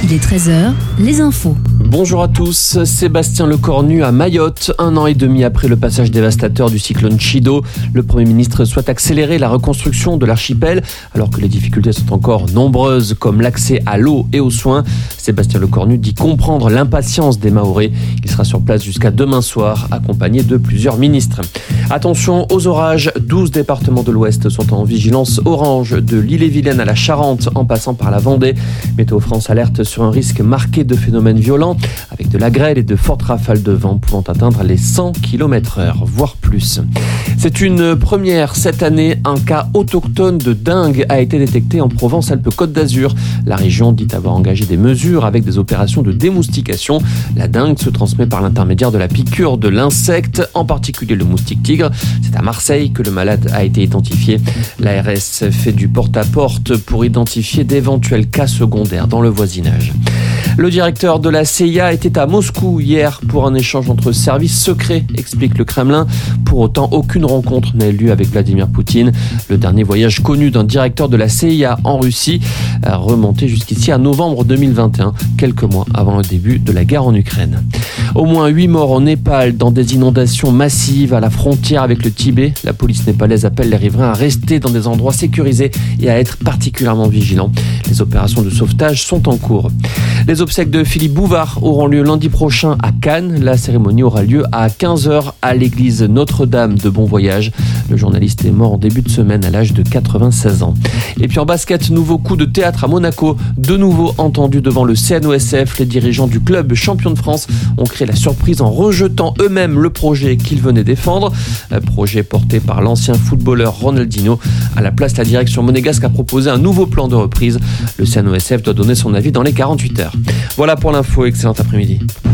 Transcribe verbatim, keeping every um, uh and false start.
Il est treize heures, les infos. Bonjour à tous, Sébastien Lecornu à Mayotte. Un an et demi après le passage dévastateur du cyclone Chido, le Premier ministre souhaite accélérer la reconstruction de l'archipel alors que les difficultés sont encore nombreuses comme l'accès à l'eau et aux soins. Sébastien Lecornu dit comprendre l'impatience des Mahorais. Il sera sur place jusqu'à demain soir accompagné de plusieurs ministres. Attention aux orages, douze départements de l'Ouest sont en vigilance orange de l'Ille-et-Vilaine à la Charente en passant par la Vendée. Météo France alerte sur un risque marqué de phénomènes violents avec de la grêle et de fortes rafales de vent pouvant atteindre les cent kilomètres heure, voire plus. C'est une première cette année, un cas autochtone de dengue a été détecté en Provence-Alpes-Côte d'Azur. La région dit avoir engagé des mesures avec des opérations de démoustication. La dengue se transmet par l'intermédiaire de la piqûre de l'insecte, en particulier le moustique tigre. C'est à Marseille que le malade a été identifié. L'A R S fait du porte-à-porte pour identifier d'éventuels cas secondaires dans le voisinage. Le directeur de la C I A était à Moscou hier pour un échange entre services secrets, explique le Kremlin. Pour autant, aucune rencontre n'a eu lieu avec Vladimir Poutine. Le dernier voyage connu d'un directeur de la C I A en Russie a remonté jusqu'ici à novembre deux mille vingt et un, quelques mois avant le début de la guerre en Ukraine. Au moins huit morts au Népal dans des inondations massives à la frontière avec le Tibet. La police népalaise appelle les riverains à rester dans des endroits sécurisés et à être particulièrement vigilants. Les opérations de sauvetage sont en cours. Les obsèques de Philippe Bouvard auront lieu lundi prochain à Cannes. La cérémonie aura lieu à quinze heures à l'église Notre-Dame de Bon Voyage. Le journaliste est mort en début de semaine à l'âge de quatre-vingt-seize ans. Et puis en basket, nouveau coup de théâtre à Monaco. De nouveau entendu devant le C N O S F, les dirigeants du club champion de France ont créé la surprise en rejetant eux-mêmes le projet qu'ils venaient défendre. Un projet porté par l'ancien footballeur Ronaldinho. À la place, la direction monégasque a proposé un nouveau plan de reprise. Le C N O S F doit donner son avis dans les quarante-huit heures. Voilà pour l'info, excellent après-midi.